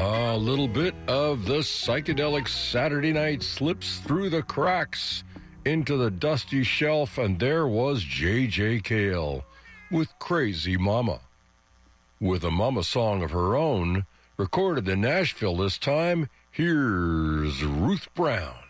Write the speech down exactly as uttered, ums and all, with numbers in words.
A little bit of the psychedelic Saturday night slips through the cracks into the dusty shelf, and there was J J. Cale with Crazy Mama. With a mama song of her own, recorded in Nashville this time, here's Ruth Brown.